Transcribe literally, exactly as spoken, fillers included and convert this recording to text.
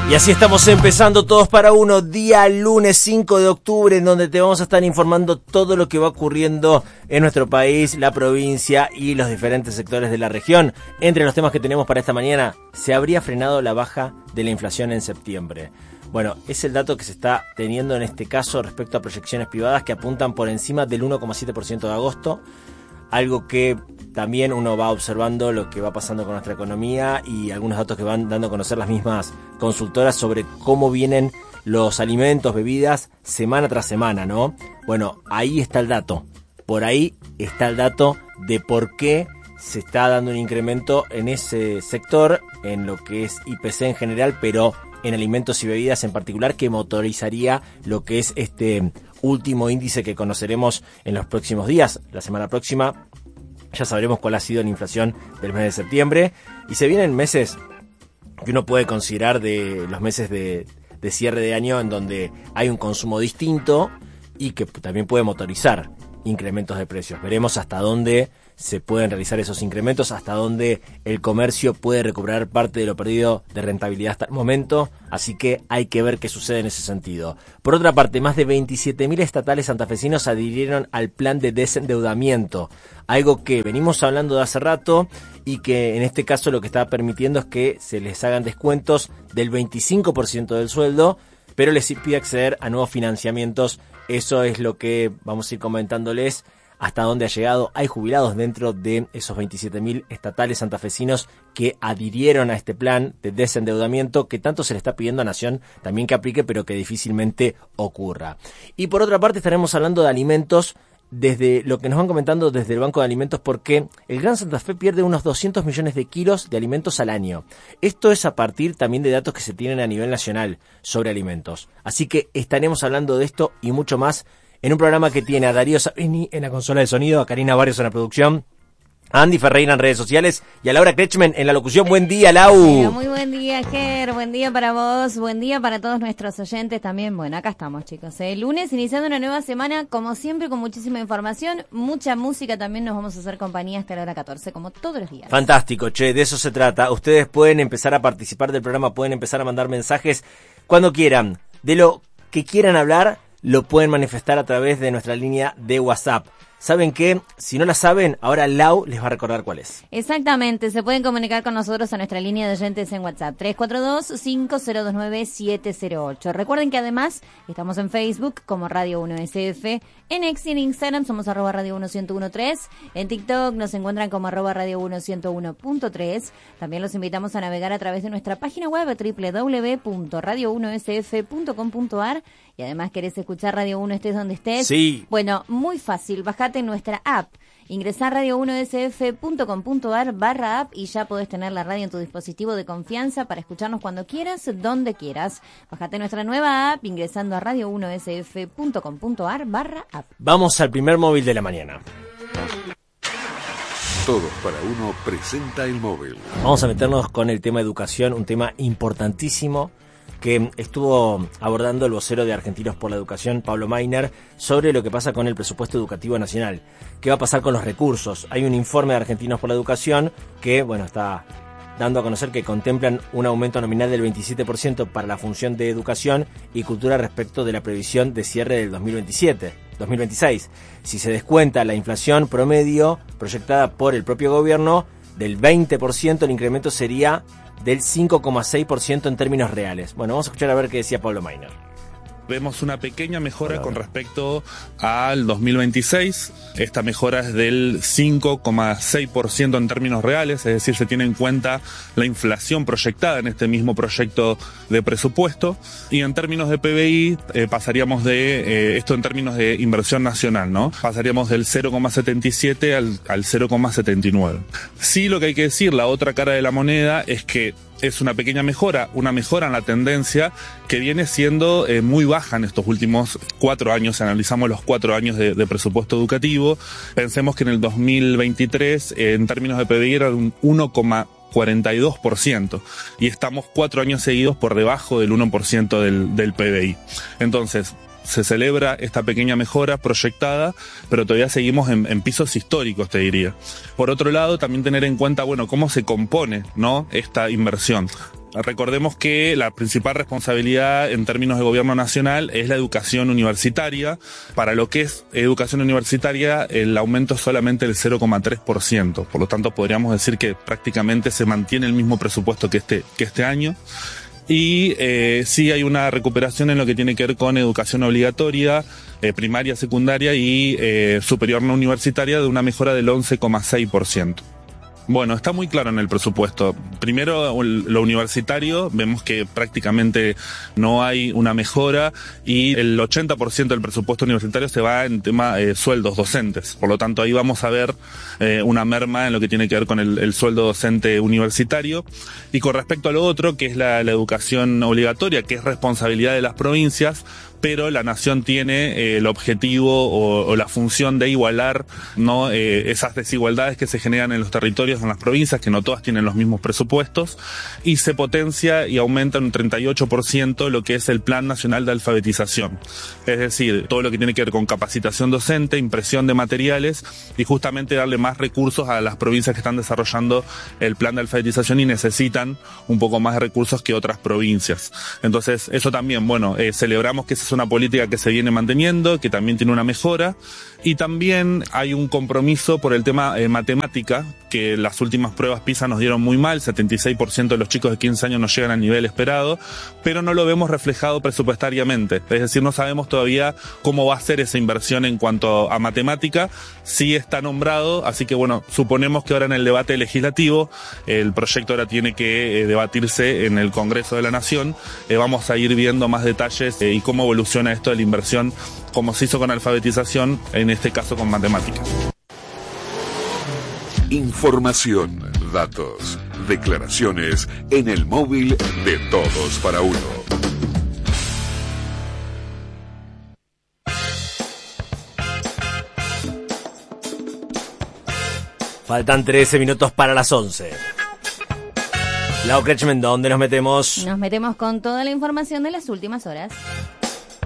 Y así estamos empezando Todos para Uno, día lunes cinco de octubre, en donde te vamos a estar informando todo lo que va ocurriendo en nuestro país, la provincia y los diferentes sectores de la región. Entre los temas que tenemos para esta mañana, ¿se habría frenado la baja de la inflación en septiembre? Bueno, es el dato que se está teniendo en este caso respecto a proyecciones privadas que apuntan por encima del uno coma siete por ciento de agosto, algo que también uno va observando lo que va pasando con nuestra economía y algunos datos que van dando a conocer las mismas consultoras sobre cómo vienen los alimentos, bebidas, semana tras semana, ¿no? Bueno, ahí está el dato. Por ahí está el dato de por qué se está dando un incremento en ese sector, en lo que es I P C en general, pero en alimentos y bebidas en particular, que motorizaría lo que es este último índice que conoceremos en los próximos días. La semana próxima ya sabremos cuál ha sido la inflación del mes de septiembre, y se vienen meses que uno puede considerar de los meses de, de cierre de año, en donde hay un consumo distinto y que también puede motorizar incrementos de precios. Veremos hasta dónde se pueden realizar esos incrementos, hasta dónde el comercio puede recuperar parte de lo perdido de rentabilidad hasta el momento, así que hay que ver qué sucede en ese sentido. Por otra parte, más de veintisiete mil estatales santafesinos adhirieron al plan de desendeudamiento, algo que venimos hablando de hace rato y que en este caso lo que está permitiendo es que se les hagan descuentos del veinticinco por ciento del sueldo, pero les impide acceder a nuevos financiamientos. Eso es lo que vamos a ir comentándoles hasta dónde ha llegado. Hay jubilados dentro de esos veintisiete mil estatales santafesinos que adhirieron a este plan de desendeudamiento que tanto se le está pidiendo a Nación también que aplique, pero que difícilmente ocurra. Y por otra parte estaremos hablando de alimentos, desde lo que nos van comentando desde el Banco de Alimentos, porque el Gran Santa Fe pierde unos doscientos millones de kilos de alimentos al año. Esto es a partir también de datos que se tienen a nivel nacional sobre alimentos. Así que estaremos hablando de esto y mucho más en un programa que tiene a Darío Sabini en la consola de sonido, a Karina Barrios en la producción, a Andy Ferreira en redes sociales y a Laura Kretschmann en la locución. Buen día, Lau. Bueno, muy buen día, Ger. Buen día para vos. Buen día para todos nuestros oyentes también. Bueno, acá estamos, chicos. El lunes iniciando una nueva semana, como siempre, con muchísima información, mucha música. También nos vamos a hacer compañía hasta la hora catorce, como todos los días. Fantástico, che, de eso se trata. Ustedes pueden empezar a participar del programa, pueden empezar a mandar mensajes cuando quieran. De lo que quieran hablar, lo pueden manifestar a través de nuestra línea de WhatsApp. ¿Saben qué? Si no la saben, ahora Lau les va a recordar cuál es. Exactamente, se pueden comunicar con nosotros a nuestra línea de oyentes en WhatsApp, tres cuatro dos, cinco cero dos nueve, siete cero ocho. Recuerden que además estamos en Facebook como Radio uno S F, en X y en Instagram somos arroba Radio uno ciento uno punto tres, en TikTok nos encuentran como arroba Radio uno ciento uno punto tres. También los invitamos a navegar a través de nuestra página web doble u doble u doble u punto radio uno s f punto com punto a r, y además querés escuchar Radio uno estés donde estés. Sí. Bueno, muy fácil, bajate nuestra app. Ingresá a radio uno s f punto com punto a r barra app y ya podés tener la radio en tu dispositivo de confianza para escucharnos cuando quieras, donde quieras. Bajate nuestra nueva app ingresando a radio uno s f punto com punto a r barra app. Vamos al primer móvil de la mañana. Todos para Uno presenta el móvil. Vamos a meternos con el tema educación, un tema importantísimo que estuvo abordando el vocero de Argentinos por la Educación, Pablo Mainer, sobre lo que pasa con el presupuesto educativo nacional. ¿Qué va a pasar con los recursos? Hay un informe de Argentinos por la Educación que, bueno, está dando a conocer que contemplan un aumento nominal del veintisiete por ciento para la función de educación y cultura respecto de la previsión de cierre del dos mil veintisiete, dos mil veintiséis. Si se descuenta la inflación promedio proyectada por el propio gobierno del veinte por ciento, el incremento sería del cinco coma seis por ciento en términos reales. Bueno, vamos a escuchar a ver qué decía Pablo Mainer. Vemos una pequeña mejora con respecto al dos mil veintiséis. Esta mejora es del cinco coma seis por ciento en términos reales, es decir, se tiene en cuenta la inflación proyectada en este mismo proyecto de presupuesto. Y en términos de P B I, eh, pasaríamos de, eh, esto en términos de inversión nacional, ¿no? Pasaríamos del cero coma setenta y siete al, al cero coma setenta y nueve. Sí, lo que hay que decir, la otra cara de la moneda es que es una pequeña mejora, una mejora en la tendencia que viene siendo eh, muy baja en estos últimos cuatro años. Si analizamos los cuatro años de, de presupuesto educativo, pensemos que en el dos mil veintitrés, eh, en términos de P B I, era un uno coma cuarenta y dos por ciento y estamos cuatro años seguidos por debajo del uno por ciento del, del P B I. Entonces, se celebra esta pequeña mejora proyectada, pero todavía seguimos en, en pisos históricos, te diría. Por otro lado, también tener en cuenta, bueno, cómo se compone, ¿no?, esta inversión. Recordemos que la principal responsabilidad en términos de gobierno nacional es la educación universitaria. Para lo que es educación universitaria, el aumento es solamente del cero coma tres por ciento. Por lo tanto, podríamos decir que prácticamente se mantiene el mismo presupuesto que este, que este año. Y eh, sí hay una recuperación en lo que tiene que ver con educación obligatoria, eh, primaria, secundaria y eh, superior no universitaria, de una mejora del once coma seis por ciento. Bueno, está muy claro en el presupuesto. Primero, lo universitario, vemos que prácticamente no hay una mejora y el ochenta por ciento del presupuesto universitario se va en tema de eh, sueldos docentes. Por lo tanto, ahí vamos a ver eh, una merma en lo que tiene que ver con el, el sueldo docente universitario. Y con respecto a lo otro, que es la, la educación obligatoria, que es responsabilidad de las provincias, pero la nación tiene eh, el objetivo o, o la función de igualar, ¿no?, eh, esas desigualdades que se generan en los territorios, en las provincias, que no todas tienen los mismos presupuestos, y se potencia y aumenta en un treinta y ocho por ciento lo que es el Plan Nacional de Alfabetización. Es decir, todo lo que tiene que ver con capacitación docente, impresión de materiales y justamente darle más recursos a las provincias que están desarrollando el plan de alfabetización y necesitan un poco más de recursos que otras provincias. Entonces, eso también, bueno, eh, celebramos que esa es una política que se viene manteniendo, que también tiene una mejora, y también hay un compromiso por el tema eh, matemática, que las últimas pruebas PISA nos dieron muy mal, setenta y seis por ciento de los chicos de quince años no llegan al nivel esperado, pero no lo vemos reflejado presupuestariamente, es decir, no sabemos todavía cómo va a ser esa inversión en cuanto a matemática. Sí está nombrado, así que bueno, suponemos que ahora en el debate legislativo, el proyecto ahora tiene que eh, debatirse en el Congreso de la Nación, eh, vamos a ir viendo más detalles eh, y cómo evoluciona esto de la inversión, como se hizo con alfabetización, en este caso con matemáticas. Información, datos, declaraciones en el móvil de Todos para Uno. Faltan trece minutos para las once. Lau Kretschmann, ¿dónde nos metemos? Nos metemos con toda la información de las últimas horas.